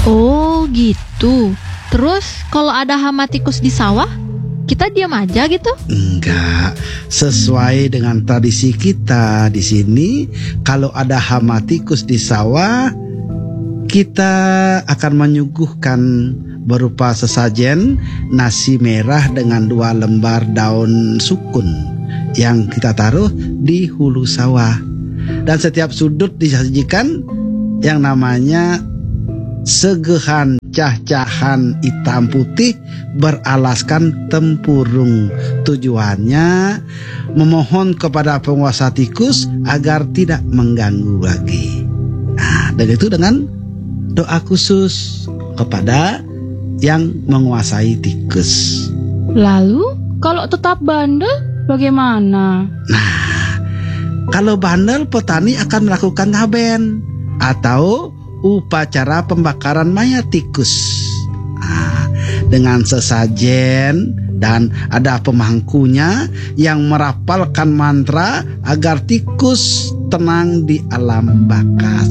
Oh gitu. Terus kalau ada hama tikus di sawah, kita diam aja gitu? Enggak, sesuai dengan tradisi kita di sini, kalau ada hama tikus di sawah, kita akan menyuguhkan berupa sesajen nasi merah dengan 2 lembar daun sukun yang kita taruh di hulu sawah. Dan setiap sudut disajikan yang namanya segehan cah-cahan hitam putih beralaskan tempurung. Tujuannya memohon kepada penguasa tikus agar tidak mengganggu lagi. Nah, dan itu dengan doa khusus kepada yang menguasai tikus. Lalu kalau tetap bandel bagaimana? Nah, kalau bandel, petani akan melakukan ngaben atau upacara pembakaran mayat tikus. Nah, dengan sesajen dan ada pemangkunya yang merapalkan mantra agar tikus tenang di alam baka.